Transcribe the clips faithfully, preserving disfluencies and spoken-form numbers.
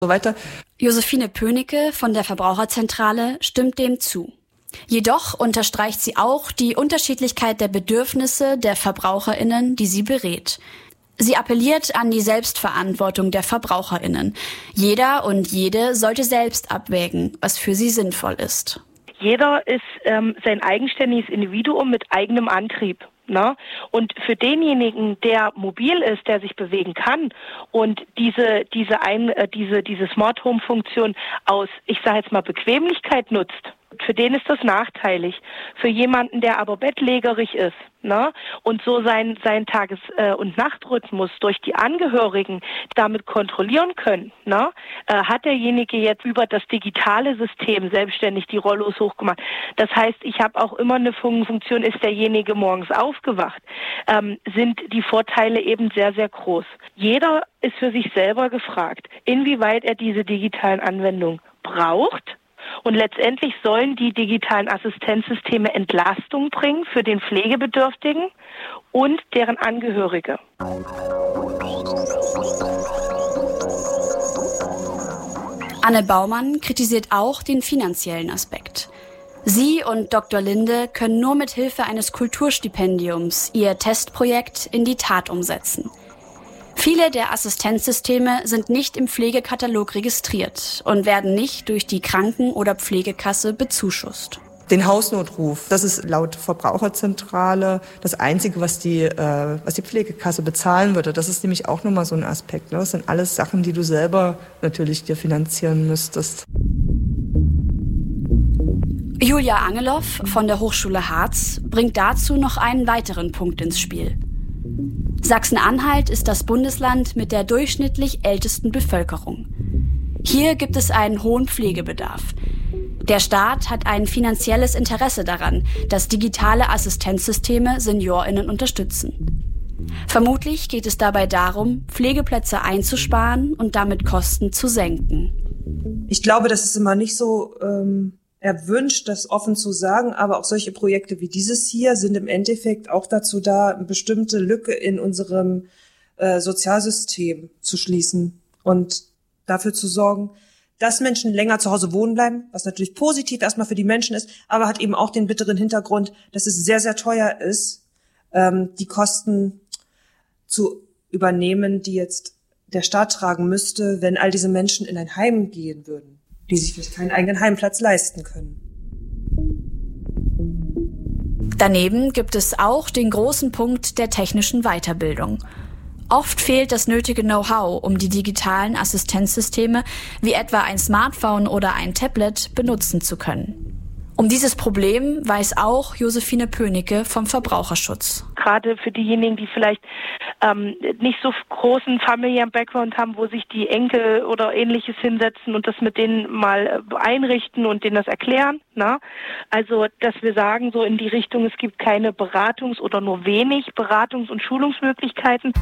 so weiter. Josephine Pönicke von der Verbraucherzentrale stimmt dem zu. Jedoch unterstreicht sie auch die Unterschiedlichkeit der Bedürfnisse der VerbraucherInnen, die sie berät. Sie appelliert an die Selbstverantwortung der VerbraucherInnen. Jeder und jede sollte selbst abwägen, was für sie sinnvoll ist. Jeder ist ähm, sein eigenständiges Individuum mit eigenem Antrieb. Ne? Und für denjenigen, der mobil ist, der sich bewegen kann und diese diese ein, äh, diese diese Smart Home Funktion aus, ich sage jetzt mal, Bequemlichkeit nutzt, für den ist das nachteilig. Für jemanden, der aber bettlägerig ist, ne, und so sein sein Tages- äh, und Nachtrhythmus durch die Angehörigen damit kontrollieren können, ne, äh, hat derjenige jetzt über das digitale System selbstständig die Rollos hochgemacht. Das heißt, ich habe auch immer eine Funktion, ist derjenige morgens aufgewacht, ähm, sind die Vorteile eben sehr, sehr groß. Jeder ist für sich selber gefragt, inwieweit er diese digitalen Anwendungen braucht. Und letztendlich sollen die digitalen Assistenzsysteme Entlastung bringen für den Pflegebedürftigen und deren Angehörige. Anne Baumann kritisiert auch den finanziellen Aspekt. Sie und Doktor Linde können nur mit Hilfe eines Kulturstipendiums ihr Testprojekt in die Tat umsetzen. Viele der Assistenzsysteme sind nicht im Pflegekatalog registriert und werden nicht durch die Kranken- oder Pflegekasse bezuschusst. Den Hausnotruf, das ist laut Verbraucherzentrale das Einzige, was die, äh, was die Pflegekasse bezahlen würde. Das ist nämlich auch nochmal so ein Aspekt. Ne? Das sind alles Sachen, die du selber natürlich dir finanzieren müsstest. Julia Angeloff von der Hochschule Harz bringt dazu noch einen weiteren Punkt ins Spiel. Sachsen-Anhalt ist das Bundesland mit der durchschnittlich ältesten Bevölkerung. Hier gibt es einen hohen Pflegebedarf. Der Staat hat ein finanzielles Interesse daran, dass digitale Assistenzsysteme SeniorInnen unterstützen. Vermutlich geht es dabei darum, Pflegeplätze einzusparen und damit Kosten zu senken. Ich glaube, das ist immer nicht so ähm, erwünscht, das offen zu sagen, aber auch solche Projekte wie dieses hier sind im Endeffekt auch dazu da, eine bestimmte Lücke in unserem äh, Sozialsystem zu schließen und dafür zu sorgen, dass Menschen länger zu Hause wohnen bleiben, was natürlich positiv erstmal für die Menschen ist, aber hat eben auch den bitteren Hintergrund, dass es sehr, sehr teuer ist, ähm, die Kosten zu übernehmen, die jetzt der Staat tragen müsste, wenn all diese Menschen in ein Heim gehen würden, die sich vielleicht keinen eigenen Heimplatz leisten können. Daneben gibt es auch den großen Punkt der technischen Weiterbildung. Oft fehlt das nötige Know-how, um die digitalen Assistenzsysteme wie etwa ein Smartphone oder ein Tablet benutzen zu können. Um dieses Problem weiß auch Josephine Pönicke vom Verbraucherschutz. Gerade für diejenigen, die vielleicht ähm, nicht so großen familiären Background haben, wo sich die Enkel oder Ähnliches hinsetzen und das mit denen mal einrichten und denen das erklären. Na? Also, dass wir sagen, so in die Richtung, es gibt keine Beratungs- oder nur wenig Beratungs- und Schulungsmöglichkeiten.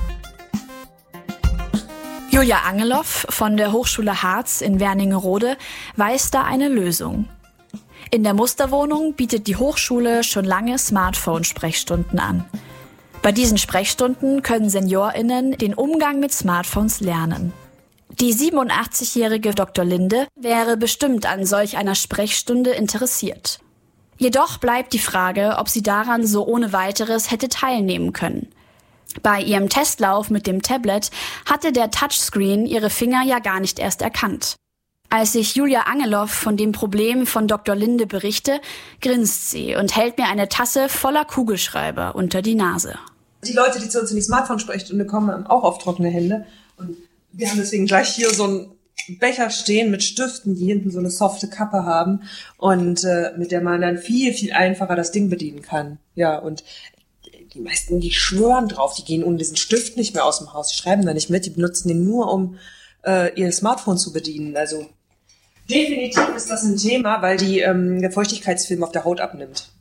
Julia Angeloff von der Hochschule Harz in Wernigerode weiß da eine Lösung. In der Musterwohnung bietet die Hochschule schon lange Smartphone-Sprechstunden an. Bei diesen Sprechstunden können SeniorInnen den Umgang mit Smartphones lernen. Die siebenundachtzigjährige Doktor Linde wäre bestimmt an solch einer Sprechstunde interessiert. Jedoch bleibt die Frage, ob sie daran so ohne weiteres hätte teilnehmen können. Bei ihrem Testlauf mit dem Tablet hatte der Touchscreen ihre Finger ja gar nicht erst erkannt. Als ich Julia Angeloff von dem Problem von Doktor Linde berichte, grinst sie und hält mir eine Tasse voller Kugelschreiber unter die Nase. Die Leute, die zu uns in die Smartphone-Sprechstunde kommen, haben auch oft trockene Hände. Und wir haben deswegen gleich hier so einen Becher stehen mit Stiften, die hinten so eine softe Kappe haben und äh, mit der man dann viel, viel einfacher das Ding bedienen kann. Ja, und die meisten, die schwören drauf, die gehen ohne diesen Stift nicht mehr aus dem Haus, die schreiben da nicht mit, die benutzen den nur, um äh, ihr Smartphone zu bedienen. Also definitiv ist das ein Thema, weil die ähm, der Feuchtigkeitsfilm auf der Haut abnimmt.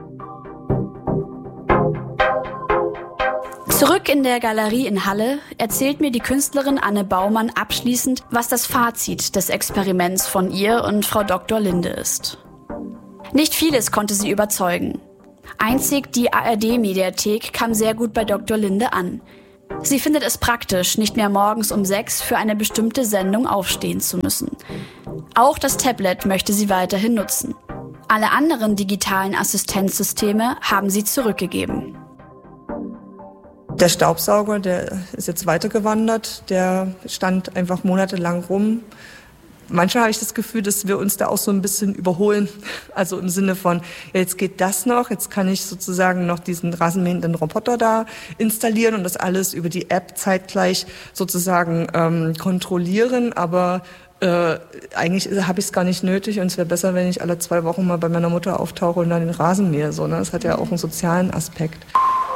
Zurück in der Galerie in Halle erzählt mir die Künstlerin Anne Baumann abschließend, was das Fazit des Experiments von ihr und Frau Doktor Linde ist. Nicht vieles konnte sie überzeugen. Einzig die A R D-Mediathek kam sehr gut bei Doktor Linde an. Sie findet es praktisch, nicht mehr morgens um sechs für eine bestimmte Sendung aufstehen zu müssen. Auch das Tablet möchte sie weiterhin nutzen. Alle anderen digitalen Assistenzsysteme haben sie zurückgegeben. Der Staubsauger, der ist jetzt weitergewandert, der stand einfach monatelang rum. Manchmal habe ich das Gefühl, dass wir uns da auch so ein bisschen überholen. Also im Sinne von, ja, jetzt geht das noch, jetzt kann ich sozusagen noch diesen rasenmähenden Roboter da installieren und das alles über die App zeitgleich sozusagen ähm, kontrollieren. Aber äh, eigentlich habe ich es gar nicht nötig und es wäre besser, wenn ich alle zwei Wochen mal bei meiner Mutter auftauche und dann den Rasen mähe. So, ne? Das hat ja auch einen sozialen Aspekt.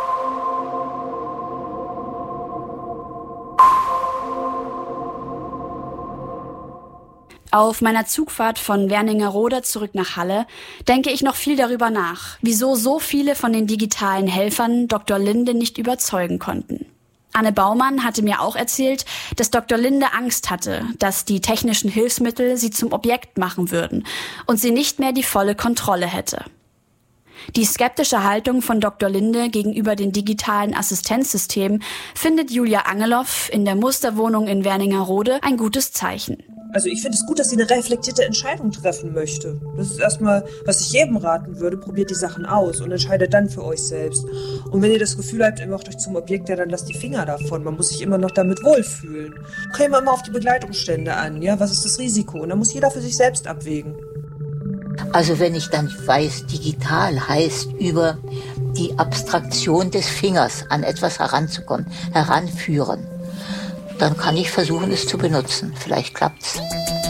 Auf meiner Zugfahrt von Wernigerode zurück nach Halle denke ich noch viel darüber nach, wieso so viele von den digitalen Helfern Doktor Linde nicht überzeugen konnten. Anne Baumann hatte mir auch erzählt, dass Doktor Linde Angst hatte, dass die technischen Hilfsmittel sie zum Objekt machen würden und sie nicht mehr die volle Kontrolle hätte. Die skeptische Haltung von Doktor Linde gegenüber den digitalen Assistenzsystemen findet Julia Angeloff in der Musterwohnung in Wernigerode ein gutes Zeichen. Also ich finde es gut, dass sie eine reflektierte Entscheidung treffen möchte. Das ist erstmal, was ich jedem raten würde, probiert die Sachen aus und entscheidet dann für euch selbst. Und wenn ihr das Gefühl habt, ihr macht euch zum Objekt, ja, dann lasst die Finger davon. Man muss sich immer noch damit wohlfühlen. Kommen wir immer auf die Begleitumstände an, ja, was ist das Risiko? Und dann muss jeder für sich selbst abwägen. Also wenn ich dann weiß, digital heißt über die Abstraktion des Fingers an etwas heranzukommen, heranführen, dann kann ich versuchen, es zu benutzen. Vielleicht klappt's.